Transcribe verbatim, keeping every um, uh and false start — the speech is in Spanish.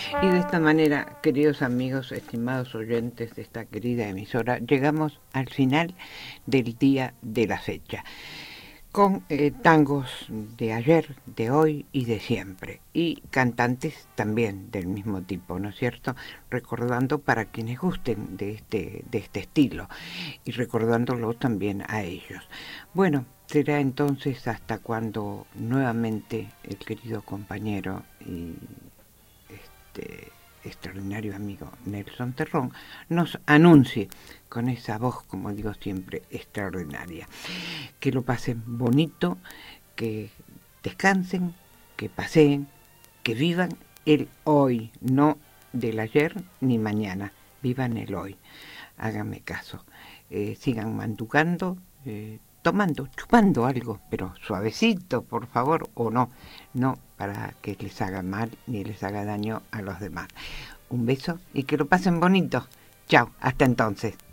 Y de esta manera, queridos amigos, estimados oyentes de esta querida emisora, llegamos al final del día de la fecha, con eh, tangos de ayer, de hoy y de siempre, y cantantes también del mismo tipo, ¿no es cierto? Recordando para quienes gusten de este, de este estilo, y recordándolo también a ellos. Bueno, será entonces hasta cuando nuevamente el querido compañero y este extraordinario amigo Nelson Terrón nos anuncie con esa voz, como digo siempre, extraordinaria. Que lo pasen bonito, que descansen, que paseen, que vivan el hoy, no del ayer ni mañana, vivan el hoy. Háganme caso, eh, sigan manducando, eh, tomando, chupando algo, pero suavecito, por favor, o no, no para que les haga mal ni les haga daño a los demás. Un beso y que lo pasen bonito. Chao, hasta entonces.